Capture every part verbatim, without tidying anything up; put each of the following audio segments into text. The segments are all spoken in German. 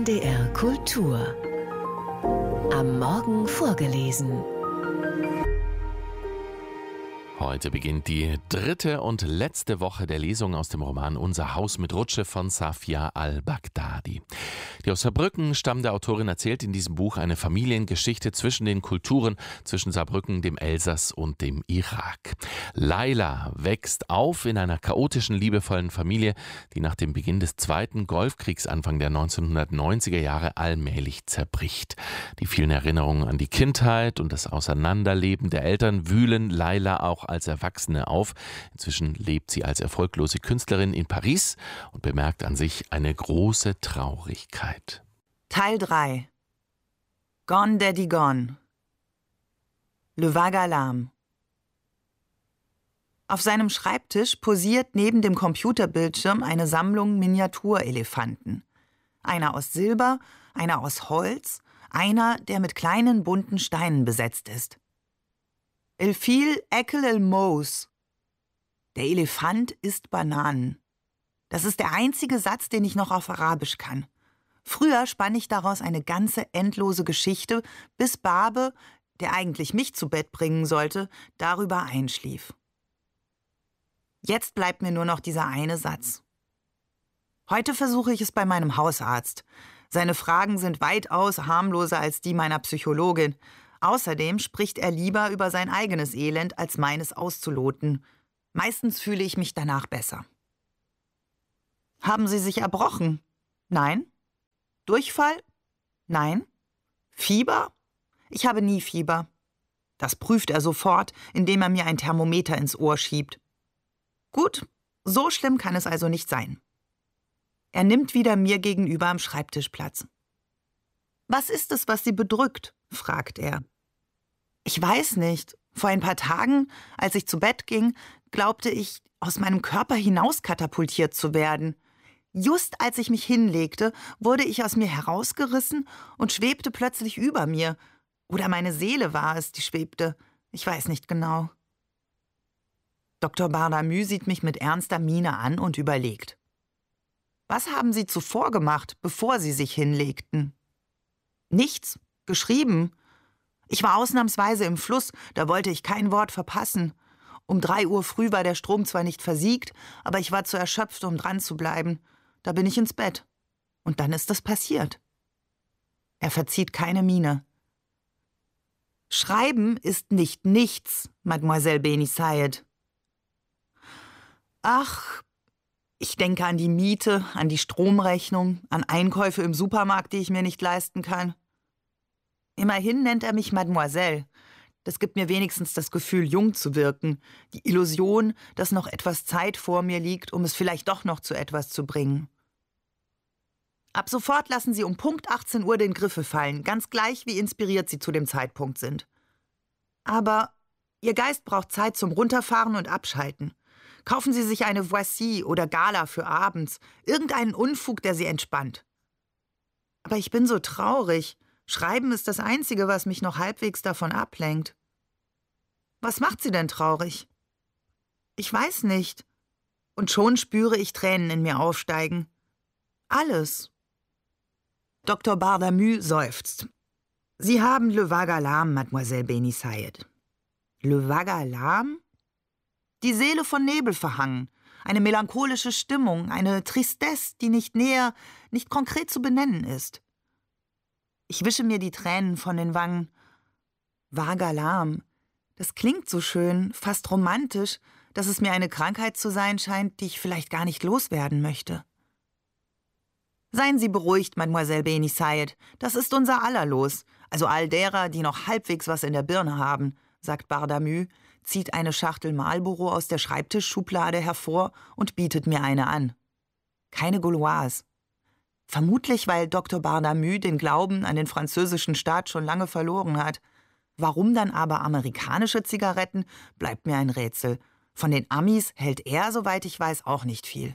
D R Kultur. Am Morgen vorgelesen. Heute beginnt die dritte und letzte Woche der Lesung aus dem Roman Unser Haus mit Rutsche von Safia al-Baghdadi. Die aus Saarbrücken stammende Autorin erzählt in diesem Buch eine Familiengeschichte zwischen den Kulturen, zwischen Saarbrücken, dem Elsass und dem Irak. Laila wächst auf in einer chaotischen, liebevollen Familie, die nach dem Beginn des Zweiten Golfkriegs Anfang der neunzehnhundertneunziger Jahre allmählich zerbricht. Die vielen Erinnerungen an die Kindheit und das Auseinanderleben der Eltern wühlen Laila auch als Erwachsene auf. Inzwischen lebt sie als erfolglose Künstlerin in Paris und bemerkt an sich eine große Traurigkeit. Teil drei. Gone Daddy Gone. Le Vague Alarme. Auf seinem Schreibtisch posiert neben dem Computerbildschirm eine Sammlung Miniaturelefanten. Einer aus Silber, einer aus Holz, einer, der mit kleinen bunten Steinen besetzt ist. El fil ekel el mous. Der Elefant isst Bananen. Das ist der einzige Satz, den ich noch auf Arabisch kann. Früher spann ich daraus eine ganze endlose Geschichte, bis Barbe, der eigentlich mich zu Bett bringen sollte, darüber einschlief. Jetzt bleibt mir nur noch dieser eine Satz. Heute versuche ich es bei meinem Hausarzt. Seine Fragen sind weitaus harmloser als die meiner Psychologin. Außerdem spricht er lieber über sein eigenes Elend, als meines auszuloten. Meistens fühle ich mich danach besser. Haben Sie sich erbrochen? Nein. Durchfall? Nein. Fieber? Ich habe nie Fieber. Das prüft er sofort, indem er mir ein Thermometer ins Ohr schiebt. Gut, so schlimm kann es also nicht sein. Er nimmt wieder mir gegenüber am Schreibtisch Platz. »Was ist es, was Sie bedrückt?« fragt er. »Ich weiß nicht. Vor ein paar Tagen, als ich zu Bett ging, glaubte ich, aus meinem Körper hinaus katapultiert zu werden. Just als ich mich hinlegte, wurde ich aus mir herausgerissen und schwebte plötzlich über mir. Oder meine Seele war es, die schwebte. Ich weiß nicht genau.« Doktor Bardamü sieht mich mit ernster Miene an und überlegt. »Was haben Sie zuvor gemacht, bevor Sie sich hinlegten?« »Nichts. Geschrieben. Ich war ausnahmsweise im Fluss, da wollte ich kein Wort verpassen. Um drei Uhr früh war der Strom zwar nicht versiegt, aber ich war zu erschöpft, um dran zu bleiben. Da bin ich ins Bett. Und dann ist es passiert.« Er verzieht keine Miene. »Schreiben ist nicht nichts, Mademoiselle Benissayed.« »Ach, ich denke an die Miete, an die Stromrechnung, an Einkäufe im Supermarkt, die ich mir nicht leisten kann. Immerhin nennt er mich Mademoiselle. Das gibt mir wenigstens das Gefühl, jung zu wirken. Die Illusion, dass noch etwas Zeit vor mir liegt, um es vielleicht doch noch zu etwas zu bringen. Ab sofort lassen Sie um Punkt achtzehn Uhr den Griffel fallen, ganz gleich, wie inspiriert Sie zu dem Zeitpunkt sind. Aber Ihr Geist braucht Zeit zum Runterfahren und Abschalten. Kaufen Sie sich eine Voici oder Gala für abends, irgendeinen Unfug, der Sie entspannt. Aber ich bin so traurig. Schreiben ist das Einzige, was mich noch halbwegs davon ablenkt. Was macht Sie denn traurig? Ich weiß nicht. Und schon spüre ich Tränen in mir aufsteigen. Alles. Doktor Bardamü seufzt. Sie haben Le Vague Alarme, Mademoiselle Benissayed. Le Vague Alarme? Die Seele von Nebel verhangen, eine melancholische Stimmung, eine Tristesse, die nicht näher, nicht konkret zu benennen ist. Ich wische mir die Tränen von den Wangen. Vague Alarme, das klingt so schön, fast romantisch, dass es mir eine Krankheit zu sein scheint, die ich vielleicht gar nicht loswerden möchte. Seien Sie beruhigt, Mademoiselle Benissayed, das ist unser aller Los, also all derer, die noch halbwegs was in der Birne haben, sagt Bardamü, zieht eine Schachtel Marlboro aus der Schreibtischschublade hervor und bietet mir eine an. Keine Gauloise. Vermutlich, weil Doktor Bardamü den Glauben an den französischen Staat schon lange verloren hat. Warum dann aber amerikanische Zigaretten, bleibt mir ein Rätsel. Von den Amis hält er, soweit ich weiß, auch nicht viel.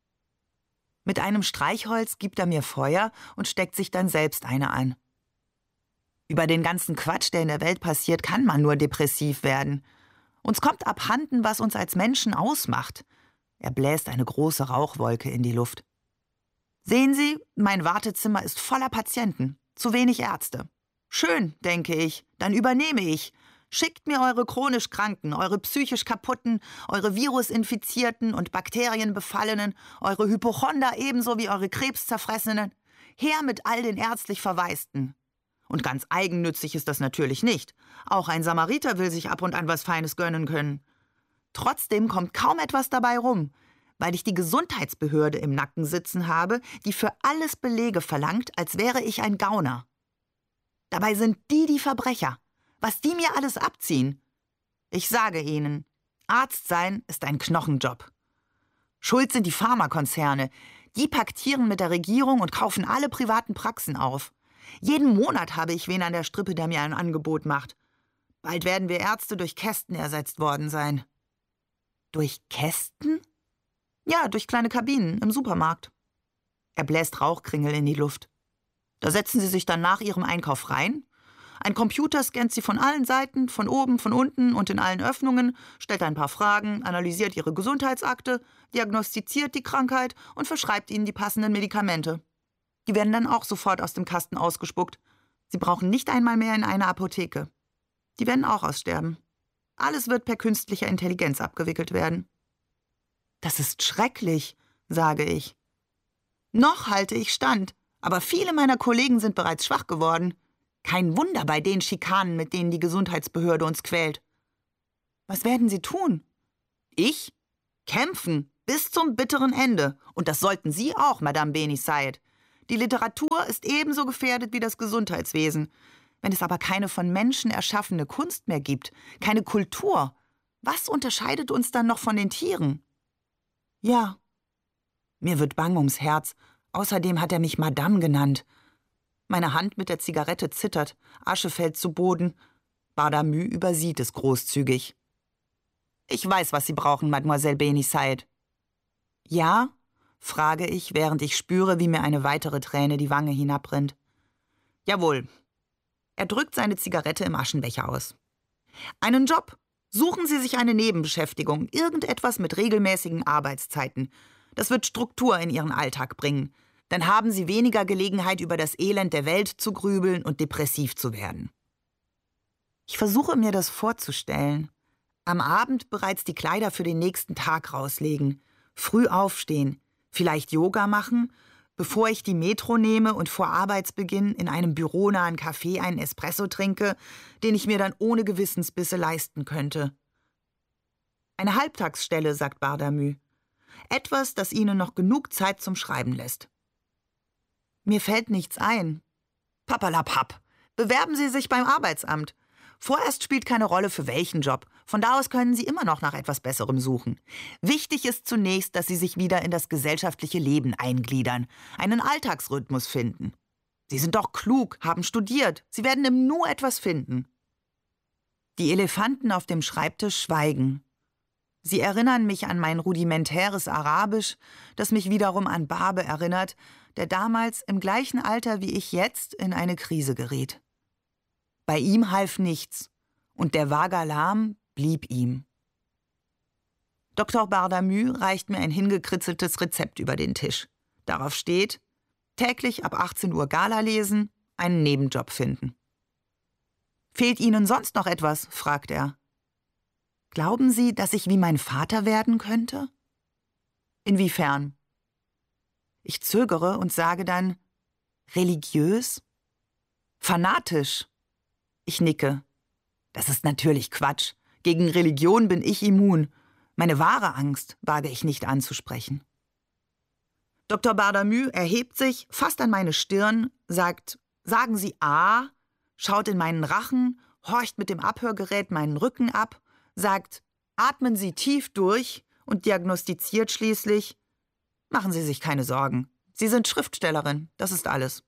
Mit einem Streichholz gibt er mir Feuer und steckt sich dann selbst eine an. Über den ganzen Quatsch, der in der Welt passiert, kann man nur depressiv werden. Uns kommt abhanden, was uns als Menschen ausmacht. Er bläst eine große Rauchwolke in die Luft. Sehen Sie, mein Wartezimmer ist voller Patienten, zu wenig Ärzte. Schön, denke ich, dann übernehme ich. Schickt mir eure chronisch Kranken, eure psychisch Kaputten, eure Virusinfizierten und Bakterienbefallenen, eure Hypochonder ebenso wie eure Krebszerfressenen. Her mit all den ärztlich Verwaisten. Und ganz eigennützig ist das natürlich nicht. Auch ein Samariter will sich ab und an was Feines gönnen können. Trotzdem kommt kaum etwas dabei rum, weil ich die Gesundheitsbehörde im Nacken sitzen habe, die für alles Belege verlangt, als wäre ich ein Gauner. Dabei sind die die Verbrecher. Was die mir alles abziehen. Ich sage Ihnen, Arzt sein ist ein Knochenjob. Schuld sind die Pharmakonzerne. Die paktieren mit der Regierung und kaufen alle privaten Praxen auf. Jeden Monat habe ich wen an der Strippe, der mir ein Angebot macht. Bald werden wir Ärzte durch Kästen ersetzt worden sein. Durch Kästen? Ja, durch kleine Kabinen im Supermarkt. Er bläst Rauchkringel in die Luft. Da setzen Sie sich dann nach Ihrem Einkauf rein. Ein Computer scannt Sie von allen Seiten, von oben, von unten und in allen Öffnungen, stellt ein paar Fragen, analysiert Ihre Gesundheitsakte, diagnostiziert die Krankheit und verschreibt Ihnen die passenden Medikamente. Die werden dann auch sofort aus dem Kasten ausgespuckt. Sie brauchen nicht einmal mehr in eine Apotheke. Die werden auch aussterben. Alles wird per künstlicher Intelligenz abgewickelt werden. Das ist schrecklich, sage ich. Noch halte ich stand, aber viele meiner Kollegen sind bereits schwach geworden. Kein Wunder bei den Schikanen, mit denen die Gesundheitsbehörde uns quält. Was werden Sie tun? Ich? Kämpfen, bis zum bitteren Ende. Und das sollten Sie auch, Madame Beni Sayed. Die Literatur ist ebenso gefährdet wie das Gesundheitswesen. Wenn es aber keine von Menschen erschaffene Kunst mehr gibt, keine Kultur, was unterscheidet uns dann noch von den Tieren? Ja. Mir wird bang ums Herz. Außerdem hat er mich Madame genannt. Meine Hand mit der Zigarette zittert, Asche fällt zu Boden. Bardamü übersieht es großzügig. Ich weiß, was Sie brauchen, Mademoiselle Beni Sayed. Ja? Frage ich, während ich spüre, wie mir eine weitere Träne die Wange hinabrinnt. Jawohl. Er drückt seine Zigarette im Aschenbecher aus. Einen Job. Suchen Sie sich eine Nebenbeschäftigung, irgendetwas mit regelmäßigen Arbeitszeiten. Das wird Struktur in Ihren Alltag bringen. Dann haben Sie weniger Gelegenheit, über das Elend der Welt zu grübeln und depressiv zu werden. Ich versuche mir das vorzustellen. Am Abend bereits die Kleider für den nächsten Tag rauslegen, früh aufstehen, vielleicht Yoga machen, bevor ich die Metro nehme und vor Arbeitsbeginn in einem büronahen Café einen Espresso trinke, den ich mir dann ohne Gewissensbisse leisten könnte. Eine Halbtagsstelle, sagt Bardamü. Etwas, das Ihnen noch genug Zeit zum Schreiben lässt. Mir fällt nichts ein. Papperlapapp. Bewerben Sie sich beim Arbeitsamt. Vorerst spielt keine Rolle, für welchen Job. Von da aus können Sie immer noch nach etwas Besserem suchen. Wichtig ist zunächst, dass Sie sich wieder in das gesellschaftliche Leben eingliedern, einen Alltagsrhythmus finden. Sie sind doch klug, haben studiert. Sie werden im Nu etwas finden. Die Elefanten auf dem Schreibtisch schweigen. Sie erinnern mich an mein rudimentäres Arabisch, das mich wiederum an Barbe erinnert, der damals im gleichen Alter wie ich jetzt in eine Krise geriet. Bei ihm half nichts, und der Wagalam blieb ihm. Doktor Bardamü reicht mir ein hingekritzeltes Rezept über den Tisch. Darauf steht, täglich ab achtzehn Uhr Gala lesen, einen Nebenjob finden. »Fehlt Ihnen sonst noch etwas?« fragt er. »Glauben Sie, dass ich wie mein Vater werden könnte?« »Inwiefern?« Ich zögere und sage dann, »religiös?« »Fanatisch?« Ich nicke. Das ist natürlich Quatsch. Gegen Religion bin ich immun. Meine wahre Angst wage ich nicht anzusprechen. Doktor Bardamü erhebt sich, fasst an meine Stirn, sagt, »Sagen Sie A«, schaut in meinen Rachen, horcht mit dem Abhörgerät meinen Rücken ab, sagt, »Atmen Sie tief durch« und diagnostiziert schließlich, »Machen Sie sich keine Sorgen. Sie sind Schriftstellerin, das ist alles.«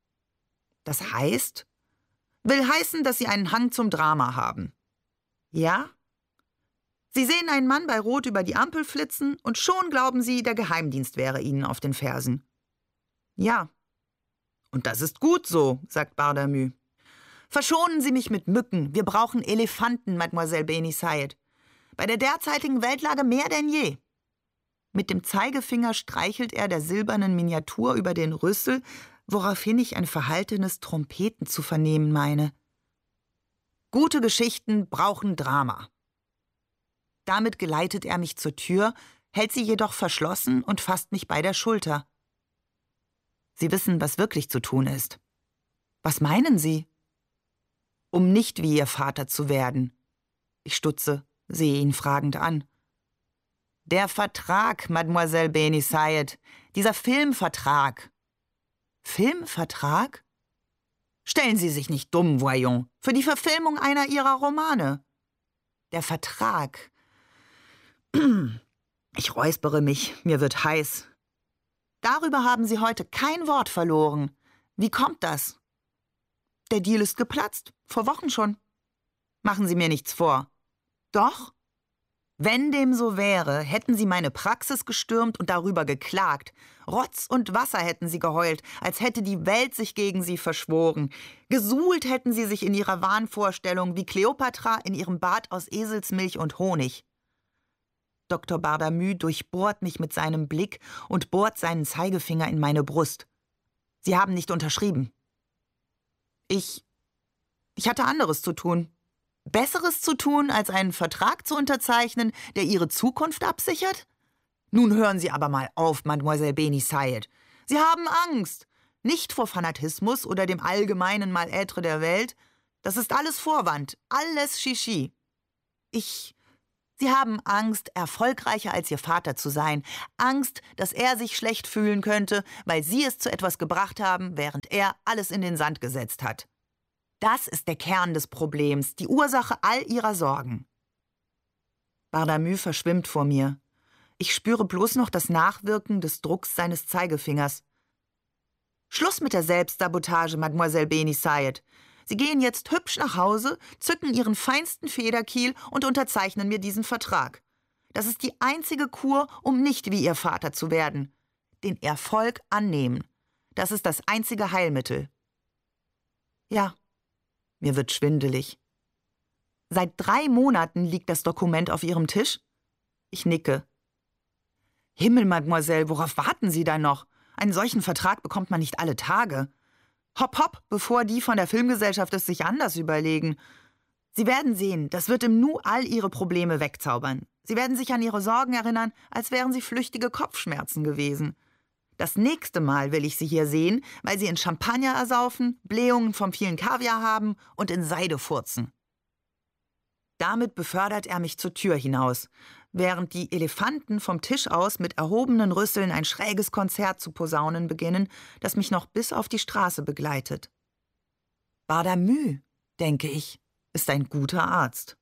Das heißt? Will heißen, dass Sie einen Hang zum Drama haben. Ja? Sie sehen einen Mann bei Rot über die Ampel flitzen und schon glauben Sie, der Geheimdienst wäre Ihnen auf den Fersen. Ja. Und das ist gut so, sagt Bardamü. Verschonen Sie mich mit Mücken. Wir brauchen Elefanten, Mademoiselle Beni Sayed. Bei der derzeitigen Weltlage mehr denn je. Mit dem Zeigefinger streichelt er der silbernen Miniatur über den Rüssel, woraufhin ich ein verhaltenes Trompeten zu vernehmen meine. Gute Geschichten brauchen Drama. Damit geleitet er mich zur Tür, hält sie jedoch verschlossen und fasst mich bei der Schulter. Sie wissen, was wirklich zu tun ist. Was meinen Sie? Um nicht wie Ihr Vater zu werden. Ich stutze, sehe ihn fragend an. Der Vertrag, Mademoiselle Beni Sayed, dieser Filmvertrag. Filmvertrag? Stellen Sie sich nicht dumm, Voyons, für die Verfilmung einer Ihrer Romane. Der Vertrag. Ich räuspere mich, mir wird heiß. Darüber haben Sie heute kein Wort verloren. Wie kommt das? Der Deal ist geplatzt, vor Wochen schon. Machen Sie mir nichts vor. Doch? Wenn dem so wäre, hätten Sie meine Praxis gestürmt und darüber geklagt. Rotz und Wasser hätten Sie geheult, als hätte die Welt sich gegen Sie verschworen. Gesuhlt hätten Sie sich in Ihrer Wahnvorstellung wie Kleopatra in ihrem Bad aus Eselsmilch und Honig. Doktor Bardamü durchbohrt mich mit seinem Blick und bohrt seinen Zeigefinger in meine Brust. Sie haben nicht unterschrieben. Ich... Ich hatte anderes zu tun. Besseres zu tun, als einen Vertrag zu unterzeichnen, der Ihre Zukunft absichert? Nun hören Sie aber mal auf, Mademoiselle Beni Sayed. Sie haben Angst. Nicht vor Fanatismus oder dem allgemeinen Mal-être der Welt. Das ist alles Vorwand, alles Shishi. Ich... Sie haben Angst, erfolgreicher als Ihr Vater zu sein. Angst, dass er sich schlecht fühlen könnte, weil Sie es zu etwas gebracht haben, während er alles in den Sand gesetzt hat. Das ist der Kern des Problems, die Ursache all Ihrer Sorgen. Bardamü verschwimmt vor mir. Ich spüre bloß noch das Nachwirken des Drucks seines Zeigefingers. Schluss mit der Selbstsabotage, Mademoiselle Beni Sayed. Sie gehen jetzt hübsch nach Hause, zücken Ihren feinsten Federkiel und unterzeichnen mir diesen Vertrag. Das ist die einzige Kur, um nicht wie Ihr Vater zu werden. Den Erfolg annehmen. Das ist das einzige Heilmittel. Ja. Mir wird schwindelig. Seit drei Monaten liegt das Dokument auf Ihrem Tisch? Ich nicke. Himmel, Mademoiselle, worauf warten Sie da noch? Einen solchen Vertrag bekommt man nicht alle Tage. Hopp, hopp, bevor die von der Filmgesellschaft es sich anders überlegen. Sie werden sehen, das wird im Nu all Ihre Probleme wegzaubern. Sie werden sich an Ihre Sorgen erinnern, als wären sie flüchtige Kopfschmerzen gewesen. Das nächste Mal will ich Sie hier sehen, weil Sie in Champagner ersaufen, Blähungen vom vielen Kaviar haben und in Seide furzen. Damit befördert er mich zur Tür hinaus, während die Elefanten vom Tisch aus mit erhobenen Rüsseln ein schräges Konzert zu posaunen beginnen, das mich noch bis auf die Straße begleitet. Bardamü, denke ich, ist ein guter Arzt.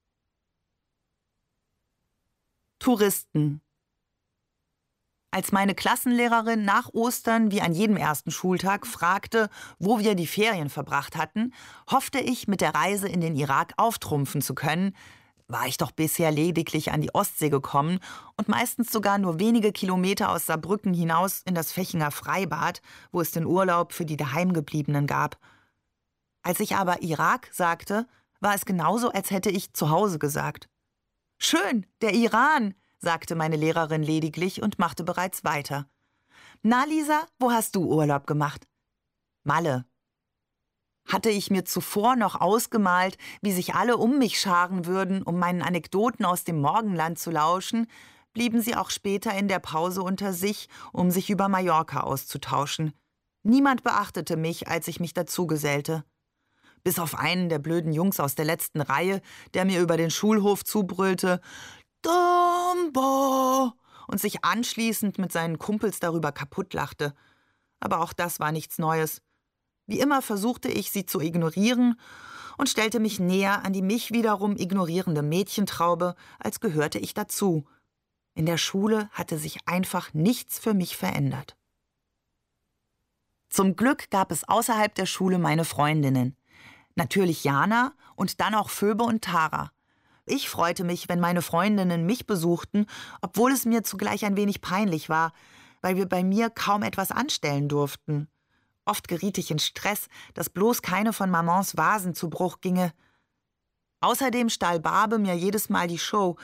Touristen. Als meine Klassenlehrerin nach Ostern wie an jedem ersten Schultag fragte, wo wir die Ferien verbracht hatten, hoffte ich, mit der Reise in den Irak auftrumpfen zu können, war ich doch bisher lediglich an die Ostsee gekommen und meistens sogar nur wenige Kilometer aus Saarbrücken hinaus in das Fechinger Freibad, wo es den Urlaub für die Daheimgebliebenen gab. Als ich aber Irak sagte, war es genauso, als hätte ich zu Hause gesagt. »Schön, der Iran«, sagte meine Lehrerin lediglich und machte bereits weiter. »Na, Lisa, wo hast du Urlaub gemacht?« »Malle.« Hatte ich mir zuvor noch ausgemalt, wie sich alle um mich scharen würden, um meinen Anekdoten aus dem Morgenland zu lauschen, blieben sie auch später in der Pause unter sich, um sich über Mallorca auszutauschen. Niemand beachtete mich, als ich mich dazu gesellte. Bis auf einen der blöden Jungs aus der letzten Reihe, der mir über den Schulhof zubrüllte, »Dumbo!« und sich anschließend mit seinen Kumpels darüber kaputtlachte. Aber auch das war nichts Neues. Wie immer versuchte ich, sie zu ignorieren und stellte mich näher an die mich wiederum ignorierende Mädchentraube, als gehörte ich dazu. In der Schule hatte sich einfach nichts für mich verändert. Zum Glück gab es außerhalb der Schule meine Freundinnen. Natürlich Jana und dann auch Phoebe und Tara. Ich freute mich, wenn meine Freundinnen mich besuchten, obwohl es mir zugleich ein wenig peinlich war, weil wir bei mir kaum etwas anstellen durften. Oft geriet ich in Stress, dass bloß keine von Mamans Vasen zu Bruch ginge. Außerdem stahl Barbe mir jedes Mal die Show,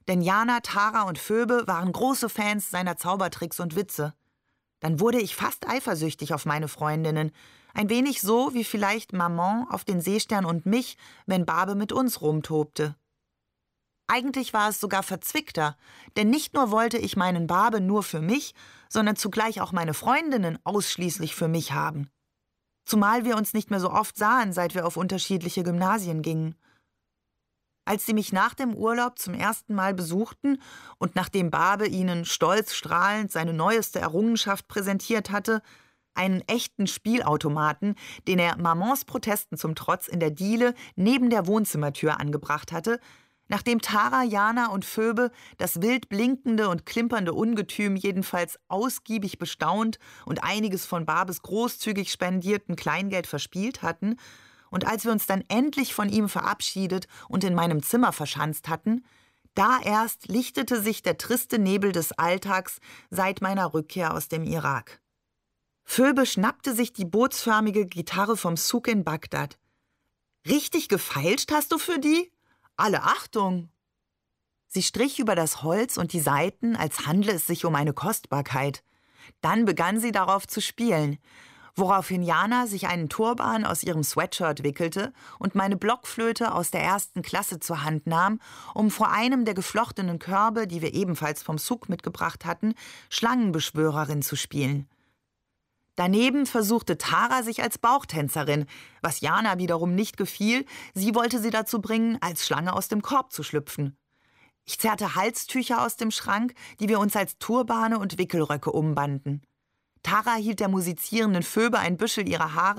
Denn Jana, Tara und Phoebe waren große Fans seiner Zaubertricks und Witze. Dann wurde ich fast eifersüchtig auf meine Freundinnen. Ein wenig so wie vielleicht Maman auf den Seestern und mich, wenn Barbe mit uns rumtobte. Eigentlich war es sogar verzwickter, denn nicht nur wollte ich meinen Barbe nur für mich, sondern zugleich auch meine Freundinnen ausschließlich für mich haben. Zumal wir uns nicht mehr so oft sahen, seit wir auf unterschiedliche Gymnasien gingen. Als sie mich nach dem Urlaub zum ersten Mal besuchten und nachdem Barbe ihnen stolz strahlend seine neueste Errungenschaft präsentiert hatte, einen echten Spielautomaten, den er Mamans Protesten zum Trotz in der Diele neben der Wohnzimmertür angebracht hatte, nachdem Tara, Jana und Phoebe das wild blinkende und klimpernde Ungetüm jedenfalls ausgiebig bestaunt und einiges von Barbes großzügig spendierten Kleingeld verspielt hatten, und als wir uns dann endlich von ihm verabschiedet und in meinem Zimmer verschanzt hatten, da erst lichtete sich der triste Nebel des Alltags seit meiner Rückkehr aus dem Irak. Phoebe schnappte sich die bootsförmige Gitarre vom Souk in Bagdad. »Richtig gefeilscht hast du für die? Alle Achtung!« Sie strich über das Holz und die Saiten, als handle es sich um eine Kostbarkeit. Dann begann sie darauf zu spielen, woraufhin Jana sich einen Turban aus ihrem Sweatshirt wickelte und meine Blockflöte aus der ersten Klasse zur Hand nahm, um vor einem der geflochtenen Körbe, die wir ebenfalls vom Souk mitgebracht hatten, Schlangenbeschwörerin zu spielen. Daneben versuchte Tara sich als Bauchtänzerin, was Jana wiederum nicht gefiel. Sie wollte sie dazu bringen, als Schlange aus dem Korb zu schlüpfen. Ich zerrte Halstücher aus dem Schrank, die wir uns als Turbane und Wickelröcke umbanden. Tara hielt der musizierenden Phoebe ein Büschel ihrer Haare